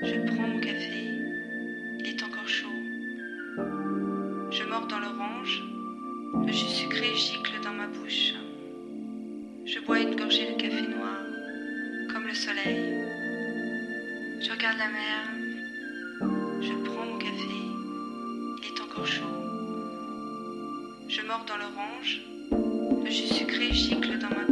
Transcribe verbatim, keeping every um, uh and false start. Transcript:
Je prends mon café, il est encore chaud. Je mords dans l'orange, le jus sucré gicle dans ma bouche. Je bois une gorgée de café noir, comme le soleil. Je regarde la mer, je prends mon café, il est encore chaud. Je mords dans l'orange, le jus sucré gicle dans ma bouche.